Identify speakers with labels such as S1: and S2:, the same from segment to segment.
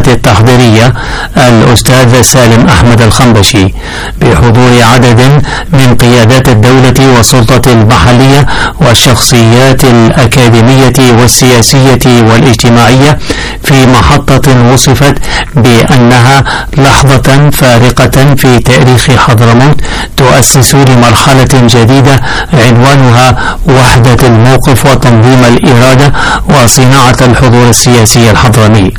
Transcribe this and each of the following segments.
S1: التحضيرية الأستاذ سالم أحمد الخنبشي بحضور عدد من قيادات الدولة والسلطة المحلية والشخصيات الأكاديمية والسياسية والاجتماعية في محطة وصفت بأنها لحظة فارقة في تاريخ حضرموت تؤسس لمرحلة جديدة عنوانها وحدة الموقف وتنظيم الإرادة وصناعة الحضور السياسي الحضرمي.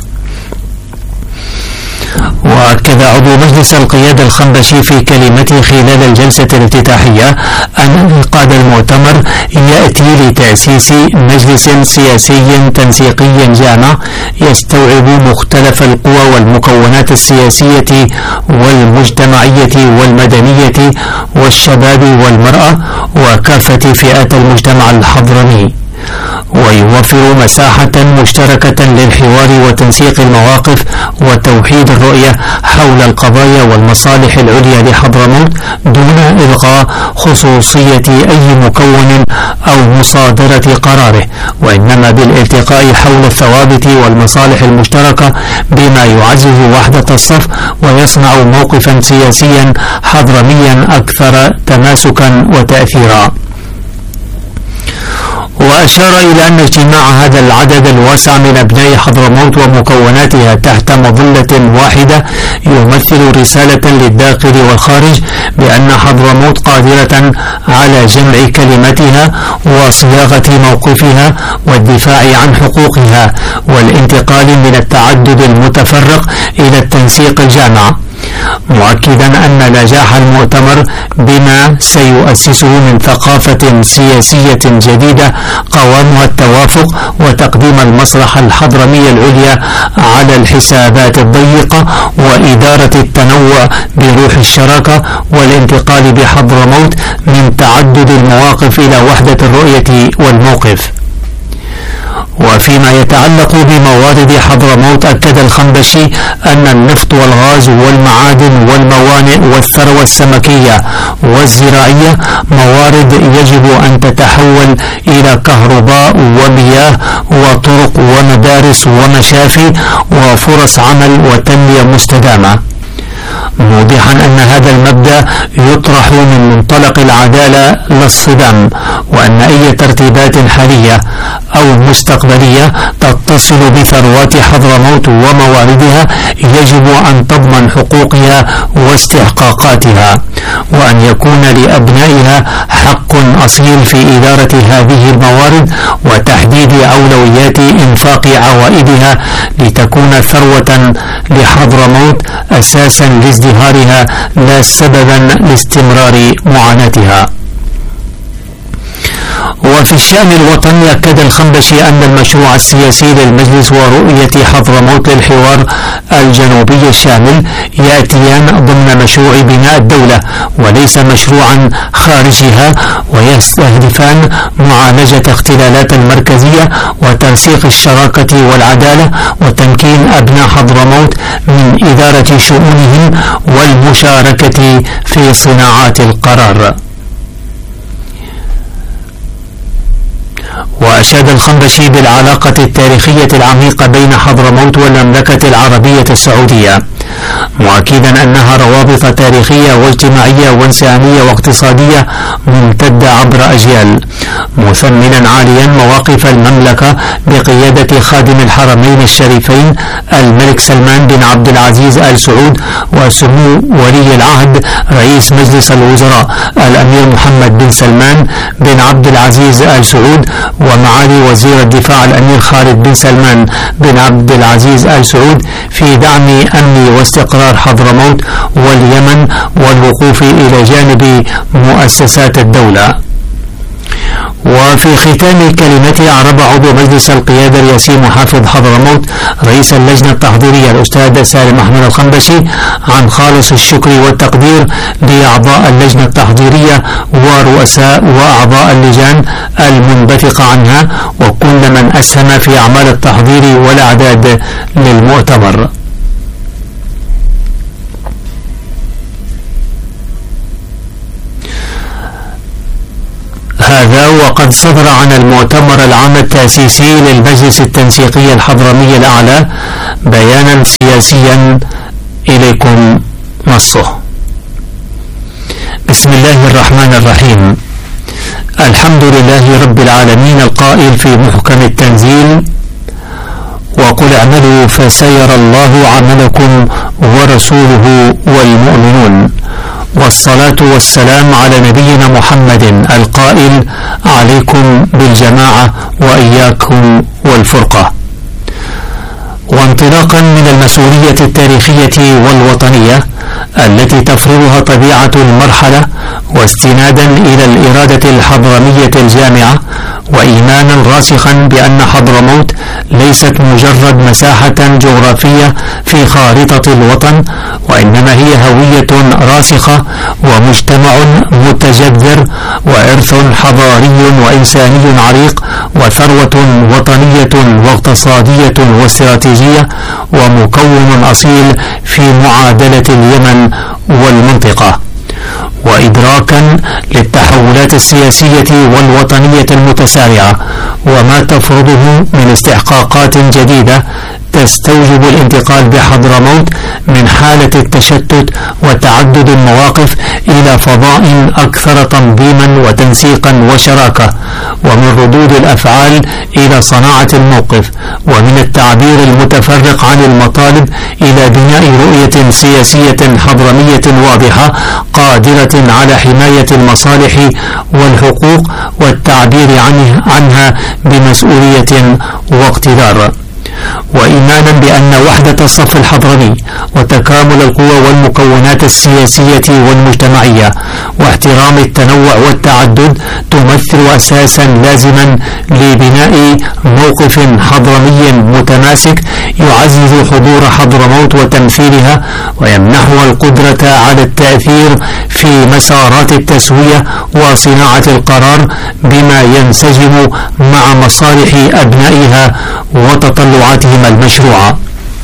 S1: وأكد عضو مجلس القيادة الخنبشي في كلمته خلال الجلسة الافتتاحية أن انعقاد المؤتمر يأتي لتأسيس مجلس سياسي تنسيقي جامع يستوعب مختلف القوى والمكونات السياسية والمجتمعية والمدنية والشباب والمرأة وكافة فئات المجتمع الحضرمي، ويوفر مساحة مشتركة للحوار وتنسيق المواقف وتوحيد الرؤية حول القضايا والمصالح العليا لحضرموت دون إلغاء خصوصية أي مكون أو مصادرة قراره، وإنما بالالتقاء حول الثوابت والمصالح المشتركة بما يعزز وحدة الصف ويصنع موقفا سياسيا حضرميا أكثر تماسكا وتأثيرا. وأشار إلى أن اجتماع هذا العدد الواسع من أبناء حضرموت ومكوناتها تحت مظلة واحدة يمثل رسالة للداخل والخارج بأن حضرموت قادرة على جمع كلمتها وصياغة موقفها والدفاع عن حقوقها والانتقال من التعدد المتفرق إلى التنسيق الجامع، مؤكدا أن نجاح المؤتمر بما سيؤسسه من ثقافة سياسية جديدة قوامها التوافق وتقديم المصلحة الحضرمية العليا على الحسابات الضيقة وإدارة التنوع بروح الشراكة والانتقال بحضرموت من تعدد المواقف إلى وحدة الرؤية والموقف. وفيما يتعلق بموارد حضرموت أكد الخنبشي أن النفط والغاز والمعادن والموانئ والثروة السمكية والزراعية موارد يجب أن تتحول إلى كهرباء ومياه وطرق ومدارس ومشافي وفرص عمل وتنمية مستدامة، موضحا أن هذا المبدأ يطرح من منطلق العدالة لا الصدام، وأن أي ترتيبات حالية أو مستقبلية تتصل بثروات حضرموت ومواردها يجب أن تضمن حقوقها واستحقاقاتها، وأن يكون لأبنائها حق أصيل في إدارة هذه الموارد وتحديد أولويات إنفاق عوائدها لتكون ثروة لحضرموت أساسا لازدهارها لا سببا لاستمرار معاناتها. وفي الشأن الوطني أكد الخنبشي أن المشروع السياسي للمجلس ورؤية حضرموت للحوار الجنوبي الشامل يأتيان ضمن مشروع بناء الدولة وليس مشروعا خارجها، ويستهدفان معالجة اختلالات المركزية وترسيخ الشراكة والعدالة وتمكين أبناء حضرموت من إدارة شؤونهم والمشاركة في صناعات القرار. وأشاد الخنبشي بالعلاقة التاريخية العميقة بين حضرموت والمملكة العربية السعودية، مؤكدا أنها روابط تاريخية واجتماعية وانسانية واقتصادية ممتدة عبر أجيال، مثمنا عاليا مواقف المملكة بقيادة خادم الحرمين الشريفين الملك سلمان بن عبد العزيز آل سعود وسمو ولي العهد رئيس مجلس الوزراء الأمير محمد بن سلمان بن عبد العزيز آل سعود ومعالي وزير الدفاع الأمير خالد بن سلمان بن عبد العزيز آل سعود في دعم أمن واستقرار حضرموت واليمن والوقوف إلى جانب مؤسسات الدولة. وفي ختام كلمته أعرب عضو مجلس القيادة الرئاسي محافظ حضرموت رئيس اللجنة التحضيرية الأستاذ سالم أحمد الخنبشي عن خالص الشكر والتقدير لأعضاء اللجنة التحضيرية ورؤساء وأعضاء اللجان المنبثقة عنها وكل من أسهم في أعمال التحضير والأعداد للمؤتمر. هذا وقد صدر عن المؤتمر العام التأسيسي للمجلس التنسيقي الحضرمي الأعلى بيانا سياسيا إليكم نصه. بسم الله الرحمن الرحيم. الحمد لله رب العالمين القائل في محكم التنزيل: وقل اعملوا فسيرى الله عملكم ورسوله والمؤمنون، والصلاة والسلام على نبينا محمد القائل: عليكم بالجماعة وإياكم والفرقة. وانطلاقا من المسؤولية التاريخية والوطنية التي تفرضها طبيعة المرحلة، واستنادا إلى الإرادة الحضرمية الجامعة، وإيمانا راسخا بأن حضرموت ليست مجرد مساحة جغرافية في خارطة الوطن، وإنما هي هوية راسخة ومجتمع متجذر وإرث حضاري وإنساني عريق وثروة وطنية واقتصادية واستراتيجية ومكون أصيل في معادلة اليمن والمنطقة. وإدراكا للتحولات السياسية والوطنية المتسارعة وما تفرضه من استحقاقات جديدة تستوجب الانتقال بحضرموت من حالة التشتت وتعدد المواقف إلى فضاء أكثر تنظيما وتنسيقا وشراكة، ومن ردود الأفعال إلى صناعة الموقف، ومن التعبير المتفرق عن المطالب إلى بناء رؤية سياسية حضرمية واضحة قادرة على حماية المصالح والحقوق والتعبير عنها بمسؤولية واقتدار. وإيمانا بأن وحدة الصف الحضرمي وتكامل القوى والمكونات السياسية والمجتمعية واحترام التنوع والتعدد تمثل أساسا لازما لبناء موقف حضرمي متماسك يعزز حضور حضرموت وتمثيلها، ويمنحها القدرة على التأثير في مسارات التسوية وصناعة القرار بما ينسجم مع مصالح أبنائها وتطلعاتهم المشروعة.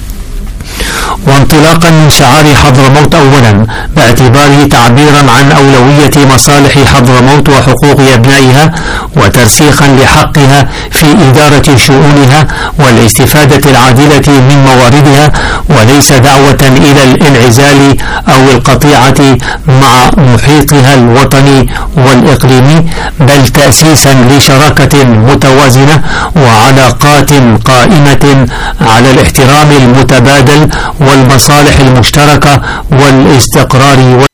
S1: وانطلاقا من شعار حضرموت أولا باعتباره تعبيرا عن أولوية مصالح حضرموت وحقوق أبنائها وترسيخا لحقها في إدارة شؤونها والاستفادة العادلة من مواردها، وليس دعوة إلى الانعزال أو القطيعة مع محيطها الوطني والإقليمي، بل تأسيسا لشراكة متوازنة وعلاقات قائمة على الاحترام المتبادل والمصالح المشتركة والاستقرار